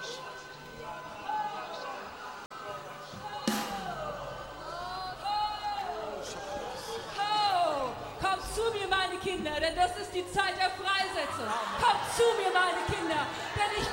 Kommt zu mir, meine Kinder, denn das ist die Zeit der Freisetzung. Kommt zu mir, meine Kinder, denn ich